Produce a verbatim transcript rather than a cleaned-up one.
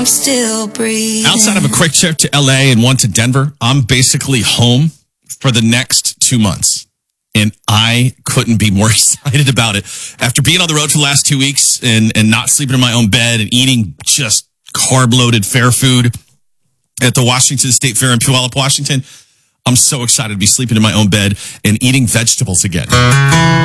I'm still breathing. Outside of a quick trip to L A and one to Denver, I'm basically home for the next two months. And I couldn't be more excited about it. After being on the road for the last two weeks and, and not sleeping in my own bed and eating just carb-loaded fair food at the Washington State Fair in Puyallup, Washington, I'm so excited to be sleeping in my own bed and eating vegetables again.